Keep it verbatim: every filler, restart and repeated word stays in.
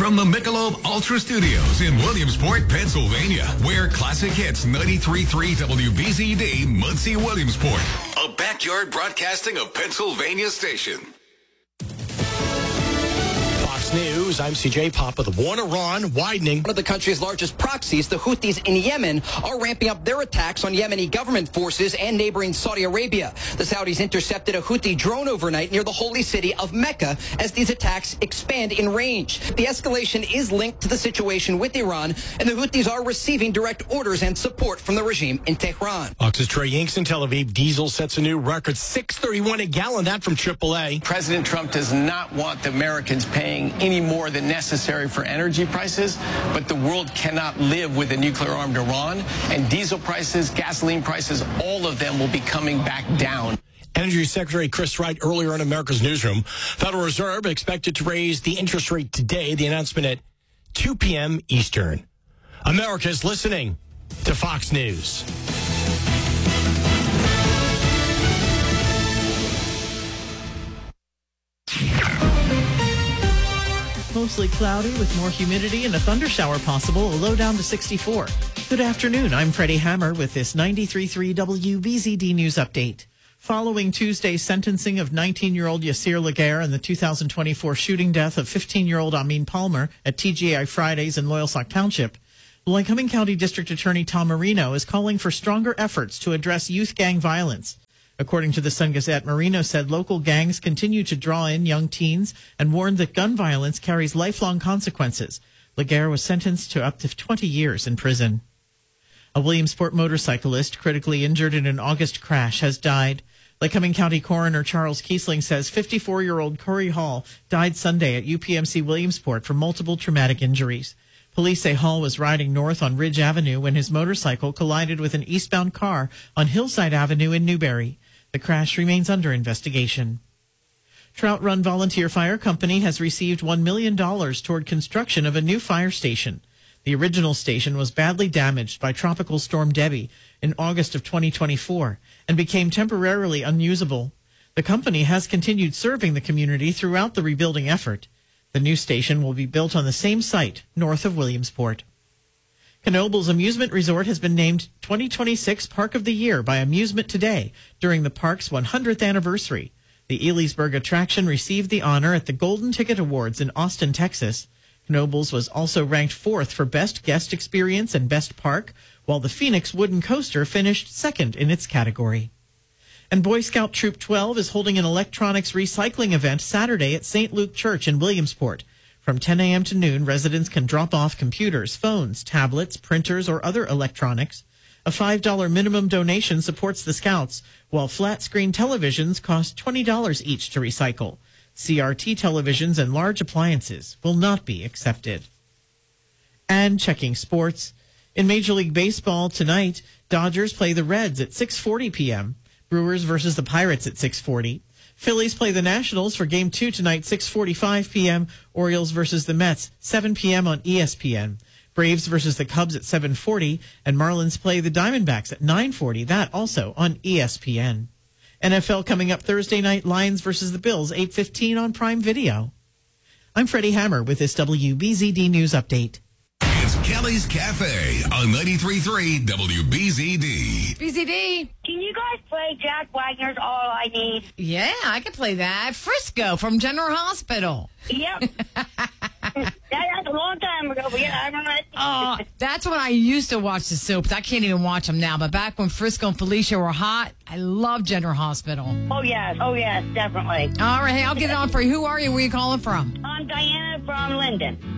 from the Michelob Ultra Studios in Williamsport, Pennsylvania, where classic hits ninety-three point three W B Z D, Muncie, Williamsport, a backyard broadcasting of Pennsylvania station. News. I'm C J Papa. The war in Iran widening. One of the country's largest proxies, the Houthis in Yemen, are ramping up their attacks on Yemeni government forces and neighboring Saudi Arabia. The Saudis intercepted a Houthi drone overnight near the holy city of Mecca as these attacks expand in range. The escalation is linked to the situation with Iran, and the Houthis are receiving direct orders and support from the regime in Tehran. Fox's Trey Yanks in Tel Aviv. Diesel sets a new record, six thirty-one a gallon. That from triple A. President Trump does not want the Americans paying any more than necessary for energy prices, but the world cannot live with a nuclear-armed Iran, and diesel prices, gasoline prices, all of them will be coming back down. Energy Secretary Chris Wright earlier in America's Newsroom. Federal Reserve expected to raise the interest rate today. The announcement at two p.m. Eastern. America's listening to Fox News. Mostly cloudy with more humidity and a thundershower possible, a low down to sixty-four. Good afternoon. I'm Freddie Hammer with this ninety-three point three W B Z D News Update. Following Tuesday's sentencing of nineteen-year-old Yasir Laguerre and the two thousand twenty-four shooting death of fifteen-year-old Amin Palmer at T G I Fridays in Loyalsock Township, Lycoming County District Attorney Tom Marino is calling for stronger efforts to address youth gang violence. According to the Sun-Gazette, Marino said local gangs continue to draw in young teens and warned that gun violence carries lifelong consequences. Laguerre was sentenced to up to twenty years in prison. A Williamsport motorcyclist critically injured in an August crash has died. Lycoming County Coroner Charles Kiesling says fifty-four-year-old Corey Hall died Sunday at U P M C Williamsport from multiple traumatic injuries. Police say Hall was riding north on Ridge Avenue when his motorcycle collided with an eastbound car on Hillside Avenue in Newberry. The crash remains under investigation. Trout Run Volunteer Fire Company has received one million dollars toward construction of a new fire station. The original station was badly damaged by Tropical Storm Debbie in August of twenty twenty-four and became temporarily unusable. The company has continued serving the community throughout the rebuilding effort. The new station will be built on the same site north of Williamsport. Knoebels Amusement Resort has been named twenty twenty-six Park of the Year by Amusement Today during the park's one hundredth anniversary. The Elysburg attraction received the honor at the Golden Ticket Awards in Austin, Texas. Knoebels was also ranked fourth for Best Guest Experience and Best Park, while the Phoenix Wooden Coaster finished second in its category. And Boy Scout Troop twelve is holding an electronics recycling event Saturday at Saint Luke Church in Williamsport. From ten a.m. to noon, residents can drop off computers, phones, tablets, printers, or other electronics. A five dollars minimum donation supports the Scouts, while flat-screen televisions cost twenty dollars each to recycle. C R T televisions and large appliances will not be accepted. And checking sports. In Major League Baseball tonight, Dodgers play the Reds at six forty p.m., Brewers versus the Pirates at six forty. Phillies play the Nationals for Game two tonight, six forty-five p.m. Orioles versus the Mets, seven p.m. on E S P N. Braves versus the Cubs at seven forty, and Marlins play the Diamondbacks at nine forty, that also on E S P N. N F L coming up Thursday night, Lions versus the Bills, eight fifteen on Prime Video. I'm Freddie Hammer with this W B Z D News Update. It's Kelly's Cafe on ninety-three point three W B Z D. B Z D. Can you guys play Jack Wagner's All I Need? Yeah, I can play that. Frisco from General Hospital. Yep. that, that's a long time ago, but yeah, I remember it. Oh, that's when I used to watch the soaps. I can't even watch them now, but back when Frisco and Felicia were hot, I loved General Hospital. Oh, yes. Oh, yes, definitely. All right, hey, I'll get it on for you. Who are you? Where are you calling from? I'm Diana from Linden.